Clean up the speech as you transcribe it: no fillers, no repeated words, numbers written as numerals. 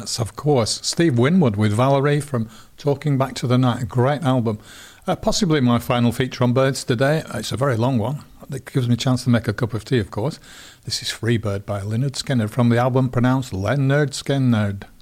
That's, of course, Steve Winwood with Valerie from Talking Back to the Night. A great album. Possibly my final feature on Birds today. It's a very long one. It gives me a chance to make a cup of tea, of course. This is Freebird by Lynyrd Skynyrd from the album pronounced Leonard Skynyrd.